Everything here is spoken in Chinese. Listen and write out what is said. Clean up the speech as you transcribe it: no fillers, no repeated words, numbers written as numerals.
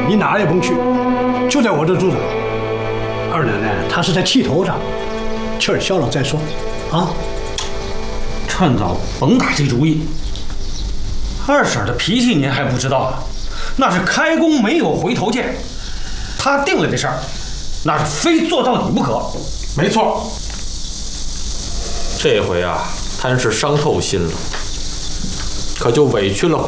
你哪儿也甭去，就在我这住着。二奶奶她是在气头上，气儿消了再说，啊。 趁早甭打这主意。二婶的脾气您还不知道呢，那是开弓没有回头箭。她定了这事儿，那是非做到底不可。 没错，这回啊，他是伤透心了，可就委屈了